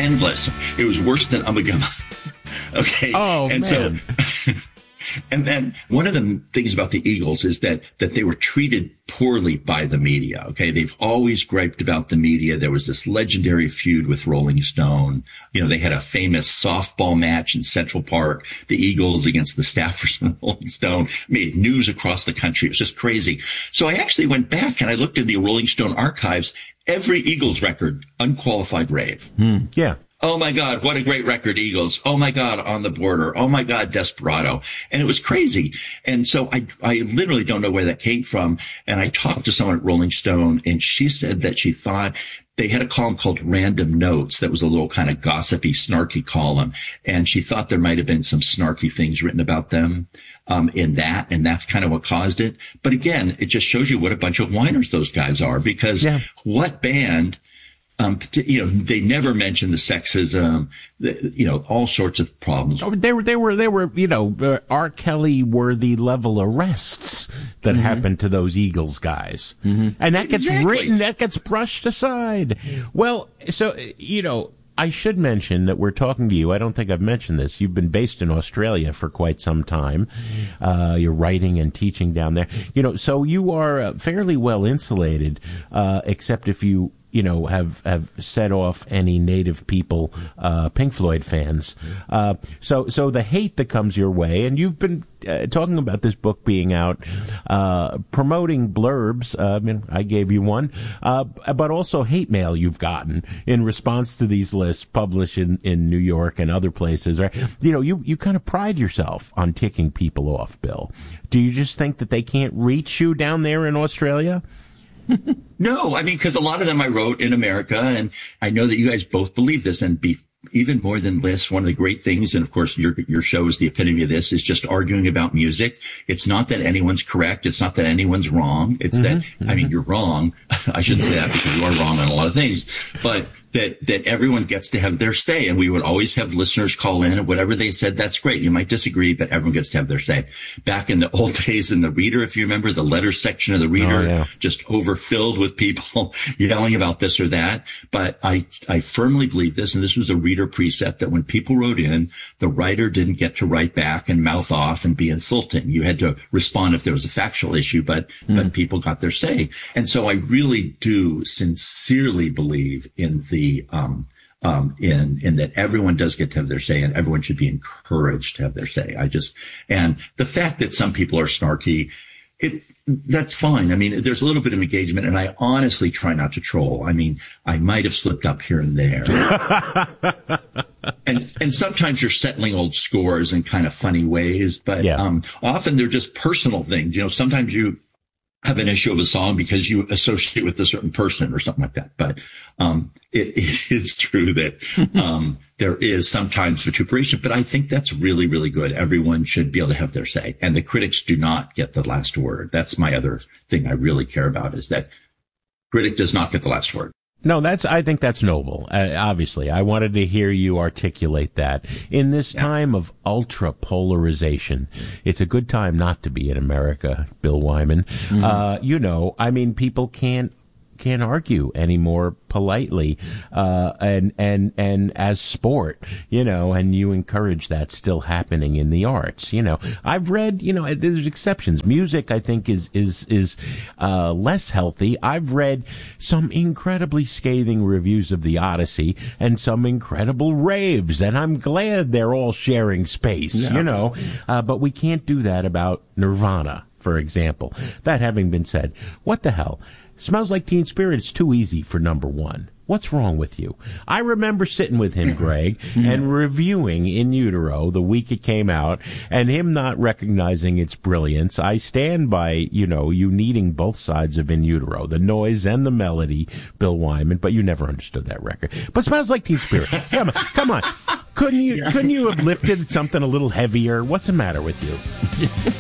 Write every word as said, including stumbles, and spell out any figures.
endless. It was worse than Ummagumma. Okay. Oh, and man. so, and then one of the things about the Eagles is that, that they were treated poorly by the media. Okay. They've always griped about the media. There was this legendary feud with Rolling Stone. You know, they had a famous softball match in Central Park, the Eagles against the staffers of Rolling Stone, made news across the country. It was just crazy. So I actually went back and I looked in the Rolling Stone archives, every Eagles record, unqualified rave. Hmm. Yeah. Oh my God, what a great record, Eagles. Oh my God, On the Border. Oh my God, Desperado. And it was crazy. And so I, I literally don't know where that came from. And I talked to someone at Rolling Stone and she said that she thought they had a column called Random Notes that was a little kind of gossipy, snarky column. And she thought there might have been some snarky things written about them. Um, in that, and that's kind of what caused it. But again, it just shows you what a bunch of whiners those guys are, because yeah. what band, Um, you know, they never mentioned the sexism, the, you know, all sorts of problems. Oh, they were, they were, they were, you know, uh, R. Kelly worthy level arrests that mm-hmm. happened to those Eagles guys. Mm-hmm. And that gets exactly. written, that gets brushed aside. Well, so, you know, I should mention that we're talking to you. I don't think I've mentioned this. You've been based in Australia for quite some time. Uh, you're writing and teaching down there. You know, so you are uh, fairly well insulated, uh, except if you, you know, have, have set off any native people, uh, Pink Floyd fans. Uh, so, so the hate that comes your way, and you've been uh, talking about this book being out, uh, promoting blurbs. Uh, I mean, I gave you one, uh, but also hate mail you've gotten in response to these lists published in, in New York and other places, right? You know, you, you kind of pride yourself on ticking people off, Bill. Do you just think that they can't reach you down there in Australia? No, I mean, because a lot of them I wrote in America, and I know that you guys both believe this, and be even more than lists. One of the great things, and of course your your show is the epitome of this, is just arguing about music. It's not that anyone's correct. It's not that anyone's wrong. It's mm-hmm, that, mm-hmm. I mean, you're wrong. I shouldn't say that because you are wrong on a lot of things, but that, that everyone gets to have their say. And we would always have listeners call in, and whatever they said, that's great. You might disagree, but everyone gets to have their say. Back in the old days in the Reader, if you remember, the letter section of the Reader, oh, yeah. just overfilled with people yelling about this or that. But I, I firmly believe this, and this was a Reader precept, that when people wrote in, the writer didn't get to write back and mouth off and be insulting. You had to respond if there was a factual issue, but, mm. but people got their say. And so I really do sincerely believe in the Um, um, in, in that everyone does get to have their say, and everyone should be encouraged to have their say. I just, and the fact that some people are snarky, it, that's fine. I mean, there's a little bit of engagement, and I honestly try not to troll. I mean, I might have slipped up here and there. and, and sometimes you're settling old scores in kind of funny ways, but, yeah. um, often they're just personal things. You know, sometimes you have an issue of a song because you associate with a certain person or something like that. But, um, it, it is true that, um, there is sometimes vituperation, but I think that's really, really good. Everyone should be able to have their say, and the critics do not get the last word. That's my other thing I really care about, is that critic does not get the last word. No, that's, I think that's noble. Uh, obviously, I wanted to hear you articulate that. In this time of ultra polarization, it's a good time not to be in America, Bill Wyman. Mm-hmm. Uh, you know, I mean, people can't, can't argue anymore politely, uh, and, and, and as sport, you know, and you encourage that still happening in the arts. You know, I've read, you know, there's exceptions. Music, I think, is, is, is, uh, less healthy. I've read some incredibly scathing reviews of the Odyssey and some incredible raves, and I'm glad they're all sharing space, yeah. you know, uh, but we can't do that about Nirvana, for example. That having been said, what the hell? Smells Like Teen Spirit is too easy for number one. What's wrong with you? I remember sitting with him, Greg, and reviewing In Utero the week it came out, and him not recognizing its brilliance. I stand by, you know, you needing both sides of In Utero, the noise and the melody, Bill Wyman, but you never understood that record. But Smells Like Teen Spirit. Come on, come on. Couldn't you, couldn't you have lifted something a little heavier? What's the matter with you?